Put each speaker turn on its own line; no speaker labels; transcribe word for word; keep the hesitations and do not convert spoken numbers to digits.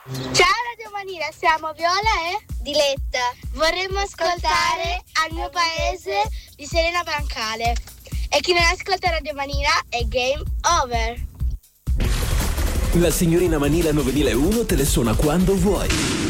Ciao Radio Manila, siamo Viola e
Diletta.
Vorremmo ascoltare Al mio paese di Serena Brancale. E chi non ascolta Radio Manila è game over.
La signorina Manila nove mila uno te le suona quando vuoi.